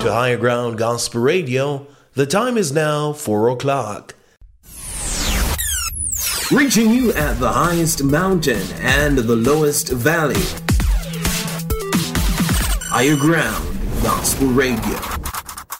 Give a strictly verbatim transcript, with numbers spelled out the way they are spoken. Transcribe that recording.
to Higher Ground Gospel Radio. The time is now four o'clock. Reaching you at the highest mountain and the lowest valley. Higher Ground Gospel Radio.